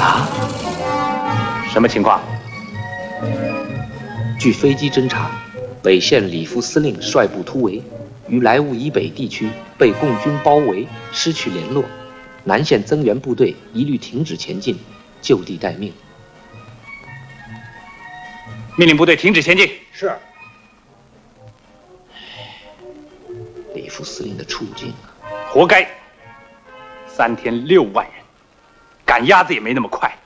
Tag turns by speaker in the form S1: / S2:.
S1: 啊？
S2: 什么情况？
S1: 据飞机侦查，北线李副司令率部突围，于莱芜以北地区被共军包围，失去联络。南线增援部队一律停止前进，就地待命。
S2: 命令部队停止前进。
S3: 是。
S1: 李副司令的处境啊，
S2: 活该！3天6万人，赶鸭子也没那么快。